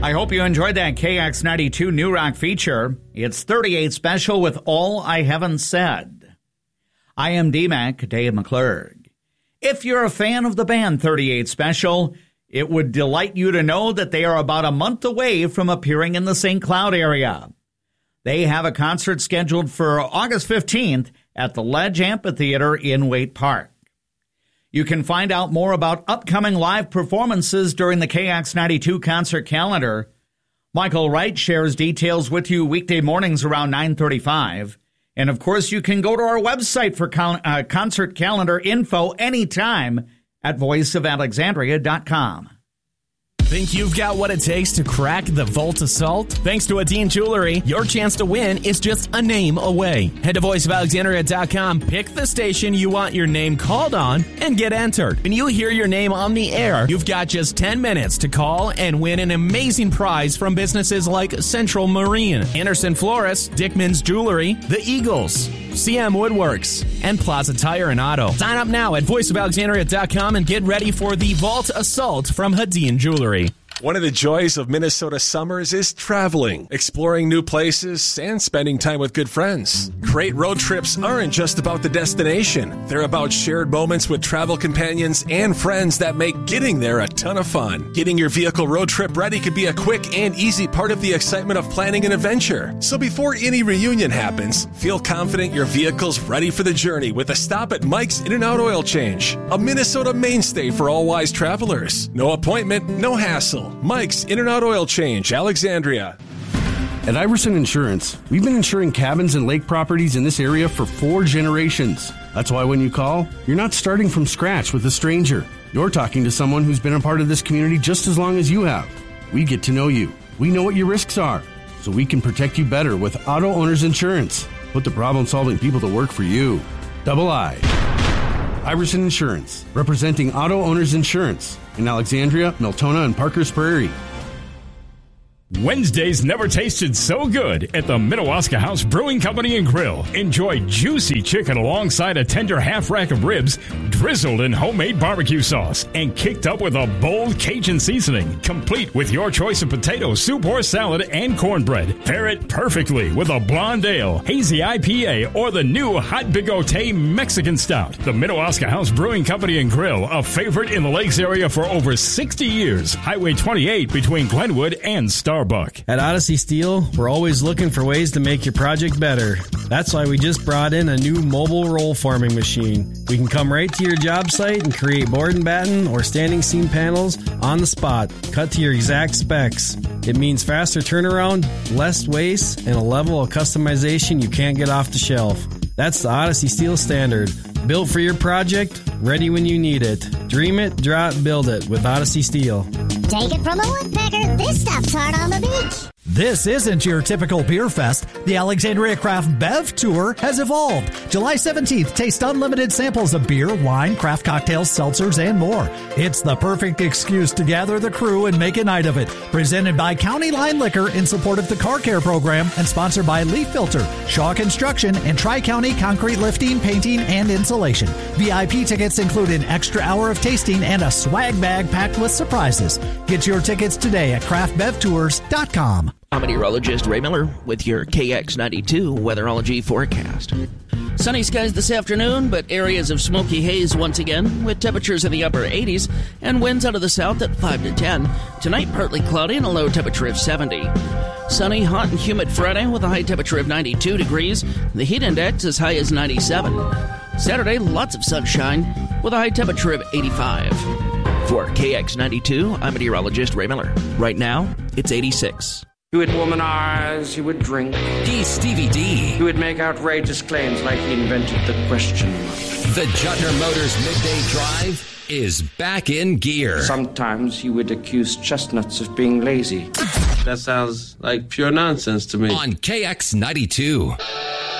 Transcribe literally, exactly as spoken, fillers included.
I hope you enjoyed that K X ninety-two New Rock feature. It's thirty-eight Special with All I Haven't Said. I am D-Mac, Dave McClurg. If you're a fan of the band thirty-eight Special, it would delight you to know that they are about a month away from appearing in the Saint Cloud area. They have a concert scheduled for August fifteenth at the Ledge Amphitheater in Waite Park. You can find out more about upcoming live performances during the K X ninety-two concert calendar. Michael Wright shares details with you weekday mornings around nine thirty-five. And, of course, you can go to our website for con- uh, concert calendar info anytime at voice of alexandria dot com. Think you've got what it takes to crack the Vault Assault? Thanks to Adine Jewelry, your chance to win is just a name away. Head to voice of alexandria dot com, pick the station you want your name called on, and get entered. When you hear your name on the air, you've got just ten minutes to call and win an amazing prize from businesses like Central Marine, Anderson Flores, Dickman's Jewelry, The Eagles, C M Woodworks, and Plaza Tire and Auto. Sign up now at voice of alexandria dot com and get ready for the Vault Assault from Hadeen Jewelry. One of the joys of Minnesota summers is traveling, exploring new places, and spending time with good friends. Great road trips aren't just about the destination. They're about shared moments with travel companions and friends that make getting there a ton of fun. Getting your vehicle road trip ready can be a quick and easy part of the excitement of planning an adventure. So before any reunion happens, feel confident your vehicle's ready for the journey with a stop at Mike's In-N-Out Oil Change, a Minnesota mainstay for all wise travelers. No appointment, no hassle. Mike's In-N-Out Oil Change, Alexandria. At Iverson Insurance, we've been insuring cabins and lake properties in this area for four generations. That's why when you call, you're not starting from scratch with a stranger. You're talking to someone who's been a part of this community just as long as you have. We get to know you. We know what your risks are, so we can protect you better with Auto Owners Insurance. Put the problem-solving people to work for you. Double I. Iverson Insurance, representing Auto Owners Insurance in Alexandria, Miltona, and Parker's Prairie. Wednesdays never tasted so good at the Minnewaska House Brewing Company and Grill. Enjoy juicy chicken alongside a tender half rack of ribs drizzled in homemade barbecue sauce and kicked up with a bold Cajun seasoning, complete with your choice of potato, soup, or salad and cornbread. Pair it perfectly with a blonde ale, hazy I P A, or the new Hot Bigote Mexican Stout. The Minnewaska House Brewing Company and Grill, a favorite in the Lakes area for over sixty years. Highway twenty-eight between Glenwood and Starbuck. At Odyssey Steel, we're always looking for ways to make your project better. That's why we just brought in a new mobile roll forming machine. We can come right to your job site and create board and batten or standing seam panels on the spot, cut to your exact specs. It means faster turnaround, less waste, and a level of customization you can't get off the shelf. That's the Odyssey Steel Standard. Built for your project, ready when you need it. Dream it, draw it, build it with Odyssey Steel. Take it from a woodpecker, this stuff's hard on the beach. This isn't your typical beer fest. The Alexandria Craft Bev Tour has evolved. July seventeenth, taste unlimited samples of beer, wine, craft cocktails, seltzers, and more. It's the perfect excuse to gather the crew and make a night of it. Presented by County Line Liquor in support of the Car Care Program and sponsored by Leaf Filter, Shaw Construction, and Tri-County Concrete Lifting, Painting, and Insulation. V I P tickets include an extra hour of tasting and a swag bag packed with surprises. Get your tickets today at craft bev tours dot com. I'm meteorologist Ray Miller with your K X ninety-two weatherology forecast. Sunny skies this afternoon, but areas of smoky haze once again, with temperatures in the upper eighties and winds out of the south at five to ten. Tonight, partly cloudy and a low temperature of seventy. Sunny, hot, and humid Friday with a high temperature of ninety-two degrees. The heat index as high as ninety-seven. Saturday, lots of sunshine with a high temperature of eighty-five. For K X ninety-two, I'm meteorologist Ray Miller. Right now, it's eighty-six. He would womanize, he would drink. D. Stevie D. He would make outrageous claims like he invented the question mark. The Juttner Motors Midday Drive is back in gear. Sometimes he would accuse chestnuts of being lazy. That sounds like pure nonsense to me. On K X ninety-two.